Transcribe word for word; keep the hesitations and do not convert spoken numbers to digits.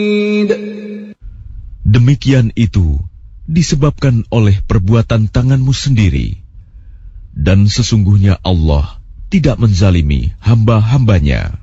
Demikian itu disebabkan oleh perbuatan tanganmu sendiri, dan sesungguhnya Allah tidak menzalimi hamba-hambanya.